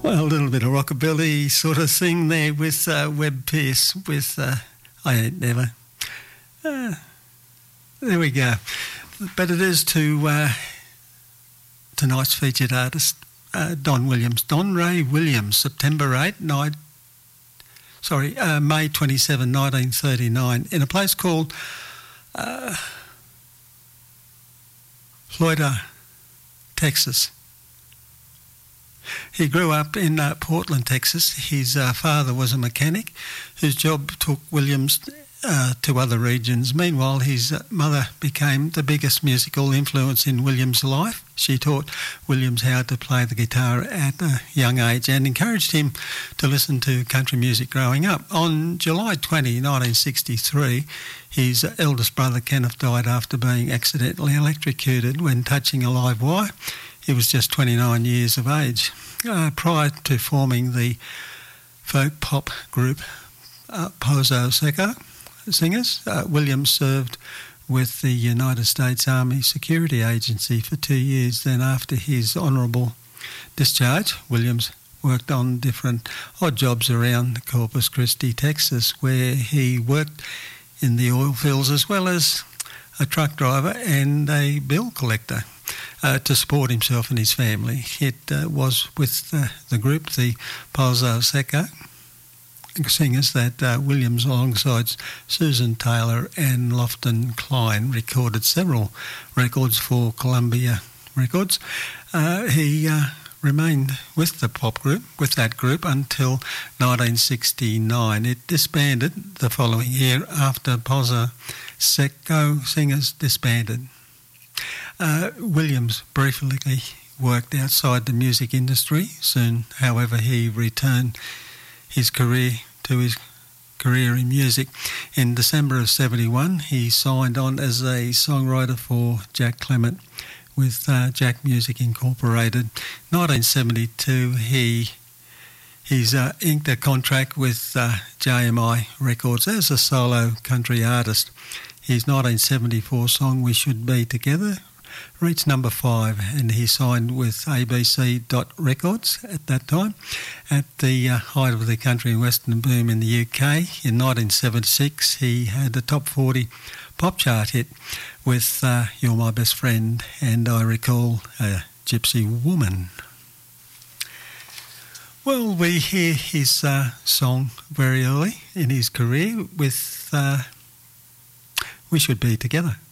Well, a little bit of rockabilly sort of thing there with Webb Pierce with I Ain't Never. There we go. But it is to tonight's featured artist, Don Williams. Don Ray Williams, September 8, May 27, 1939, in a place called Florida, Texas. He grew up in Portland, Texas. His father was a mechanic whose job took Williams to other regions. Meanwhile, his mother became the biggest musical influence in Williams' life. She taught Williams how to play the guitar at a young age and encouraged him to listen to country music growing up. On July 20, 1963, his eldest brother Kenneth died after being accidentally electrocuted when touching a live wire. He was just 29 years of age. Prior to forming the folk pop group Pozo Seco Singers, Williams served with the United States Army Security Agency for 2 years. Then after his honourable discharge, Williams worked on different odd jobs around Corpus Christi, Texas, where he worked in the oil fields as well as a truck driver and a bill collector to support himself and his family. It was with the group, the Pozo Seco Singers, that Williams, alongside Susan Taylor and Lofton Klein, recorded several records for Columbia Records. He remained with that group until 1969. It disbanded the following year after Pozo Seco Singers disbanded. Williams briefly worked outside the music industry. Soon, however, he returned to his career in music. In December of 71, he signed on as a songwriter for Jack Clement with Jack Music Incorporated. 1972, he's inked a contract with JMI Records as a solo country artist. His 1974 song, We Should Be Together, reached number 5, and he signed with ABC Records at that time. At the height of the country and western boom in the UK, in 1976, he had a top 40 pop chart hit with You're My Best Friend and I Recall a Gypsy Woman. Well, we hear his song very early in his career with We Should Be Together.